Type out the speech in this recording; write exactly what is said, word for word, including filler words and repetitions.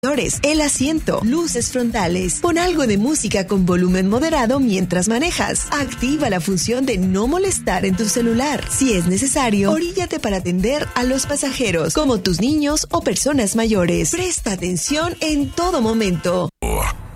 el asiento, luces frontales. Pon algo de música con volumen moderado mientras manejas. Activa la función de no molestar en tu celular. Si es necesario, oríllate para atender a los pasajeros, como tus niños o personas mayores. Presta atención en todo momento.